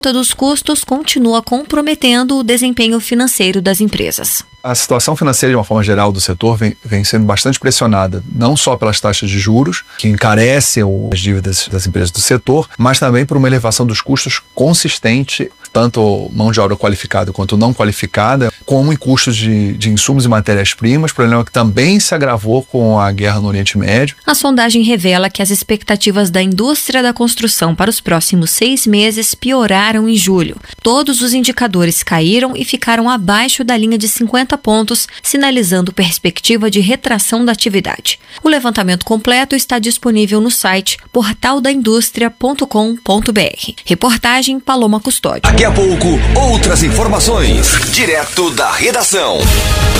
dos custos continua comprometendo o desempenho financeiro das empresas. A situação financeira, de uma forma geral, do setor vem sendo bastante pressionada, não só pelas taxas de juros, que encarecem as dívidas das empresas do setor, mas também por uma elevação dos custos consistente, tanto mão de obra qualificada quanto não qualificada, como em custos de insumos e matérias-primas, problema que também se agravou com a guerra no Oriente Médio. A sondagem revela que as expectativas da indústria da construção para os próximos 6 meses pioraram em julho. Todos os indicadores caíram e ficaram abaixo da linha de 50 pontos, sinalizando perspectiva de retração da atividade. O levantamento completo está disponível no site portaldaindustria.com.br. Reportagem Paloma Custódio. Daqui a pouco, outras informações, direto da redação.